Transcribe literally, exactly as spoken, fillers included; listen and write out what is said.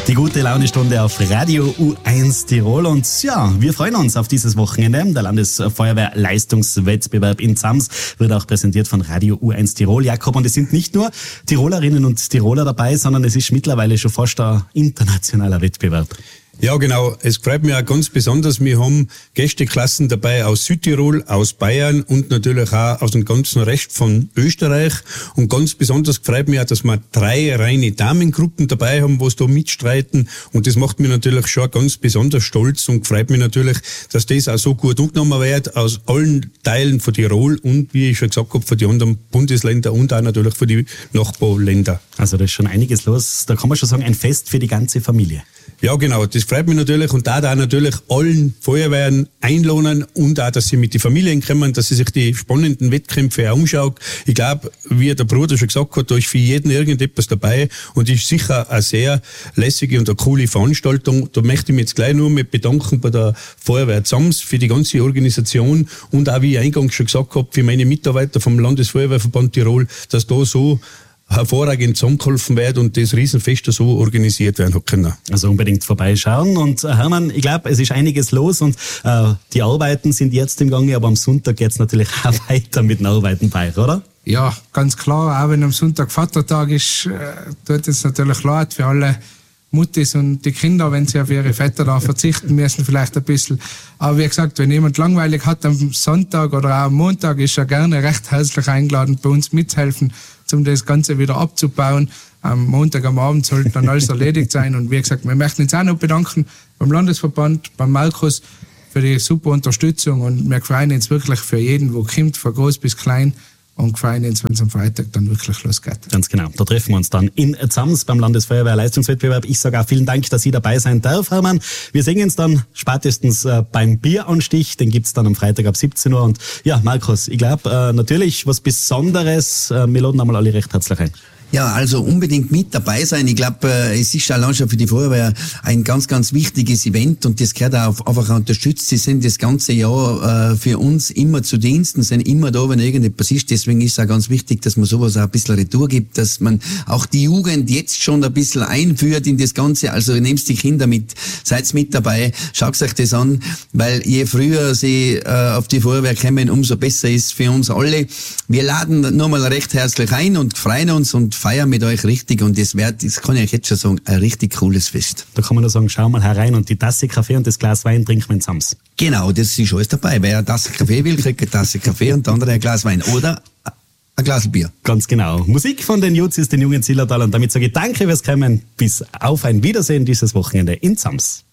Die gute Laune-Stunde auf Radio U eins Tirol. Und ja, wir freuen uns auf dieses Wochenende. Der Landesfeuerwehr-Leistungswettbewerb in Zams wird auch präsentiert von Radio U eins Tirol. Jakob, und es sind nicht nur Tirolerinnen und Tiroler dabei, sondern es ist mittlerweile schon fast ein internationaler Wettbewerb. Ja, genau. Es freut mich auch ganz besonders. Wir haben Gästeklassen dabei aus Südtirol, aus Bayern und natürlich auch aus dem ganzen Rest von Österreich. Und ganz besonders freut mich auch, dass wir drei reine Damengruppen dabei haben, die da mitstreiten. Und das macht mich natürlich schon ganz besonders stolz und freut mich natürlich, dass das auch so gut angenommen wird aus allen Teilen von Tirol und, wie ich schon gesagt habe, von den anderen Bundesländern und auch natürlich von den Nachbarländern. Also da ist schon einiges los. Da kann man schon sagen, ein Fest für die ganze Familie. Ja, genau. Das freut mich natürlich und da da natürlich allen Feuerwehren einladen und auch, dass sie mit den Familien kommen, dass sie sich die spannenden Wettkämpfe auch anschauen. Ich glaube, wie der Bruder schon gesagt hat, da ist für jeden irgendetwas dabei und ist sicher eine sehr lässige und eine coole Veranstaltung. Da möchte ich mich jetzt gleich nur mit bedanken bei der Feuerwehr Zams für die ganze Organisation und auch, wie ich eingangs schon gesagt habe, für meine Mitarbeiter vom Landesfeuerwehrverband Tirol, dass da so hervorragend zusammengeholfen wird und das Riesenfest so organisiert werden können. Also unbedingt vorbeischauen. Und äh, Hermann, ich glaube, es ist einiges los und äh, die Arbeiten sind jetzt im Gange, aber am Sonntag geht es natürlich auch weiter mit den Arbeiten bei euch, oder? Ja, ganz klar. Auch wenn am Sonntag Vatertag ist, äh, tut es natürlich leid für alle Muttis und die Kinder, wenn sie auf ihre Väter da verzichten müssen, vielleicht ein bisschen. Aber wie gesagt, wenn jemand langweilig hat am Sonntag oder auch am Montag, ist er gerne recht herzlich eingeladen, bei uns mitzuhelfen, um das Ganze wieder abzubauen. Am Montag am Abend sollte dann alles erledigt sein. Und wie gesagt, wir möchten uns auch noch bedanken beim Landesverband, beim Markus für die super Unterstützung. Und wir freuen uns wirklich für jeden, der kommt, von groß bis klein. Und freuen uns, wenn es am Freitag dann wirklich losgeht. Ganz genau. Da treffen wir uns dann in Zams beim Landesfeuerwehr-Leistungswettbewerb. Ich sage auch vielen Dank, dass Sie dabei sein darf, Hermann. Wir sehen uns dann spätestens äh, beim Bieranstich. Den gibt's dann am Freitag ab siebzehn Uhr. Und ja, Markus, ich glaube, äh, natürlich was Besonderes. Äh, wir laden einmal alle recht herzlich ein. Ja, also unbedingt mit dabei sein. Ich glaube, es ist allein schon für die Feuerwehr ein ganz, ganz wichtiges Event und das gehört auch einfach unterstützt. Sie sind das ganze Jahr äh, für uns immer zu Diensten, sind immer da, wenn irgendetwas ist. Deswegen ist es auch ganz wichtig, dass man sowas auch ein bisschen Retour gibt, dass man auch die Jugend jetzt schon ein bisschen einführt in das Ganze. Also nehmt die Kinder mit, seid mit dabei, schaut euch das an, weil je früher sie äh, auf die Feuerwehr kommen, umso besser ist für uns alle. Wir laden nochmal recht herzlich ein und freuen uns und feiern mit euch richtig und das wird, das kann ich euch jetzt schon sagen, ein richtig cooles Fest. Da kann man nur sagen, schau mal herein und die Tasse Kaffee und das Glas Wein trinken wir in Zams. Genau, das ist alles dabei. Wer eine Tasse Kaffee will, kriegt eine Tasse Kaffee und der andere ein Glas Wein oder ein Glas Bier. Ganz genau. Musik von den Jutzis, den jungen Zillertal und damit sage ich danke fürs Kommen. Bis auf ein Wiedersehen dieses Wochenende in Zams.